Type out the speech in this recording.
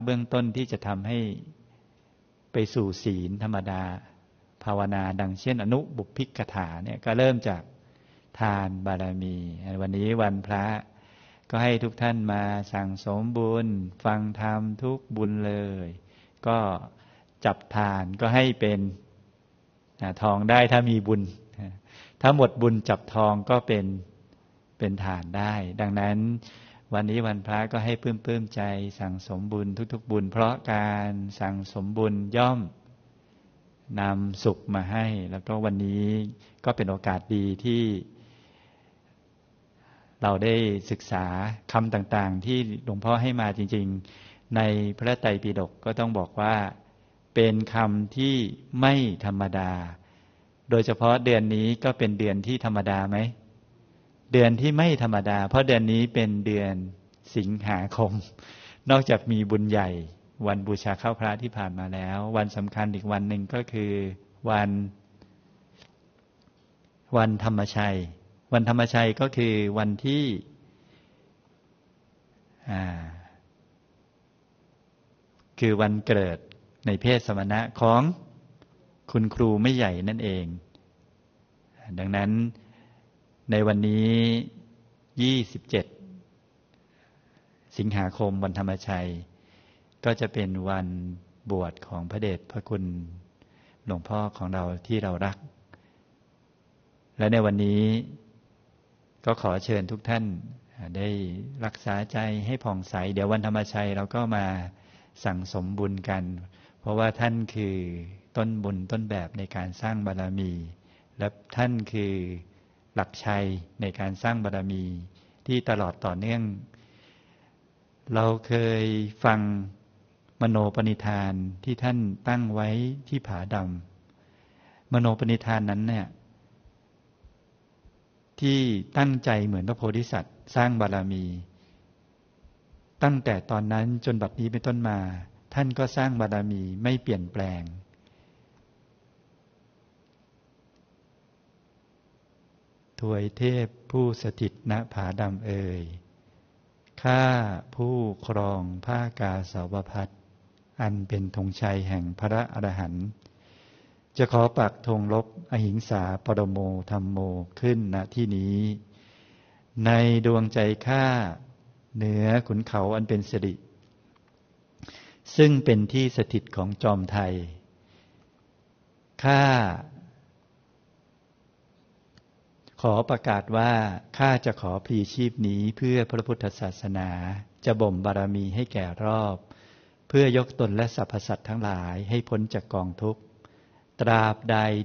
เบื้องต้นที่จะทำให้ไปสู่ศีลธรรมดาภาวนาดังเช่นอนุบุพพิกถาเนี่ยก็เริ่มจากทานบารมีวันนี้วันพระก็ให้ทุกท่านมาสั่งสมบุญฟังธรรมทุกบุญเลยก็จับทานก็ให้เป็นทองได้ถ้ามีบุญถ้าหมดบุญจับทองก็เป็นทานได้ดังนั้นวันนี้วันพระก็ให้ปลื้มใจสั่งสมบุญทุกๆบุญเพราะการสั่งสมบุญย่อมนำสุขมาให้แล้วก็วันนี้ก็เป็นโอกาสดีที่เราได้ศึกษาคำต่างๆที่หลวงพ่อให้มาจริงๆในพระไตรปิฎกก็ต้องบอกว่าเป็นคำที่ไม่ธรรมดาโดยเฉพาะเดือนนี้ก็เป็นเดือนที่ธรรมดาไหมเดือนที่ไม่ธรรมดาเพราะเดือนนี้เป็นเดือนสิงหาคมนอกจากมีบุญใหญ่วันบูชาข้าวพระที่ผ่านมาแล้ววันสำคัญอีกวันหนึ่งก็คือวันธรรมชัยวันธรรมชัยก็คือวันที่คือวันเกิดในเพศสมณะของคุณครูไม่ใหญ่นั่นเองดังนั้นในวันนี้27สิงหาคมวันธรรมชัยก็จะเป็นวันบวชของพระเดชพระคุณหลวงพ่อของเราที่เรารักและในวันนี้ก็ขอเชิญทุกท่านได้รักษาใจให้ผ่องใสเดี๋ยววันธรรมชัยเราก็มาสั่งสมบุญกันเพราะว่าท่านคือต้นบุญต้นแบบในการสร้างบารมีและท่านคือหลักชัยในการสร้างบารมีที่ตลอดต่อเนื่องเราเคยฟังมโนปณิธานที่ท่านตั้งไว้ที่ผาดำมโนปณิธานนั้นเนี่ยที่ตั้งใจเหมือนพระโพธิสัตว์สร้างบารมีตั้งแต่ตอนนั้นจนบัดนี้เป็นต้นมาท่านก็สร้างบารมีไม่เปลี่ยนแปลงถวยเทพผู้สถิตณผาดำเอ่ยข้าผู้ครองผ้ากาสาวพัสอันเป็นธงชัยแห่งพระอรหันต์จะขอปักธงลบอหิงสาปรโมธัมโมขึ้นณที่นี้ในดวงใจข้าเหนือขุนเขาอันเป็นสิริซึ่งเป็นที่สถิตของจอมไทยข้าขอประกาศว่าข้าจะขอพลีชีพนี้เพื่อพระพุทธศาสนาจะบ่มบารมีให้แก่รอบเพื่อยกตนและสรรพสัตว์ทั้งหลายให้พ้นจากกองทุกข์ตราบใด